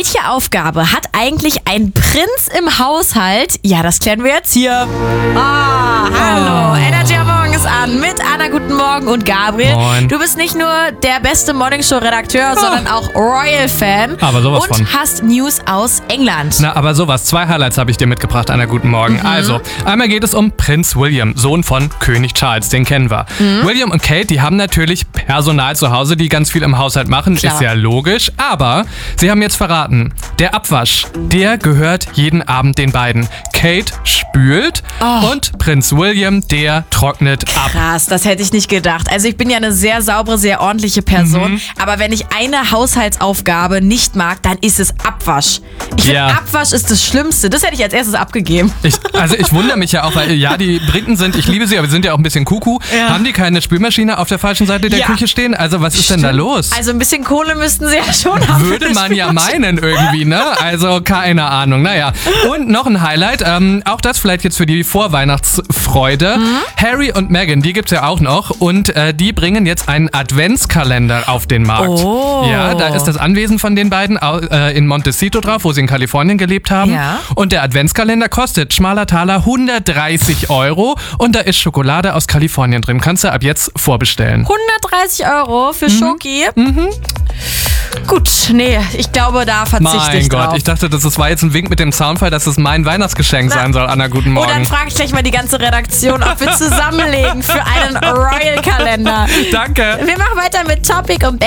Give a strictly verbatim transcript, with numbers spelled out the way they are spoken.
Welche Aufgabe hat eigentlich ein Prinz im Haushalt? Ja, das klären wir jetzt hier. Ah, hallo. Oh. Energy am Morgen ist an mit Anna, guten Morgen und Gabriel. Moin. Du bist nicht nur der beste Morningshow-Redakteur, oh. sondern auch Royal-Fan. Aber sowas und von. hast News aus England. Na, aber sowas. Zwei Highlights habe ich dir mitgebracht, Anna, guten Morgen. Mhm. Also, einmal geht es um Prinz William, Sohn von König Charles, den kennen wir. Mhm. William und Kate, die haben natürlich Personal zu Hause, die ganz viel im Haushalt machen, Klar. Ist ja logisch. Aber sie haben jetzt verraten, der Abwasch, der gehört jeden Abend den beiden. Kate spült oh. und Prinz William, der trocknet ab. Krass, das hätte ich nicht gedacht. Also ich bin ja eine sehr saubere, sehr ordentliche Person, mhm. aber wenn ich eine Haushaltsaufgabe nicht mag, dann ist es Abwasch. Ich finde, ja. Abwasch ist das Schlimmste. Das hätte ich als erstes abgegeben. Ich, also ich wundere mich ja auch, weil ja, die Briten sind, ich liebe sie, aber sie sind ja auch ein bisschen Kuckuck. Ja. Haben die keine Spülmaschine auf der falschen Seite der ja. Küche stehen? Also was ist Stimmt. denn da los? Also ein bisschen Kohle müssten sie ja schon haben. Würde man ja meinen irgendwie, ne? Also keine Ahnung. Naja. Und noch ein Highlight, ähm, auch das vielleicht jetzt für die Vorweihnachtsfreude. Mhm. Harry und Meghan, die gibt's ja auch noch und äh, die bringen jetzt einen Adventskalender auf den Markt. Oh. Ja, da ist das Anwesen von den beiden äh, in Montecito drauf, wo sie in Kalifornien gelebt haben. Ja. Und der Adventskalender kostet schmaler Taler hundertdreißig Euro und da ist Schokolade aus Kalifornien drin. Kannst du ab jetzt vorbestellen. hundertdreißig Euro für mhm. Schoki? Mhm. Gut, nee, ich glaube, da verzichte mein ich Gott, drauf. ich dachte, das war jetzt ein Wink mit dem Soundfall, dass es mein Weihnachtsgeschenk Na. sein soll. Anna, guten Morgen. Oh, dann frage ich gleich mal die ganze Redaktion, ob wir zusammenlegen für einen Royal-Kalender. Danke. Wir machen weiter mit Topic und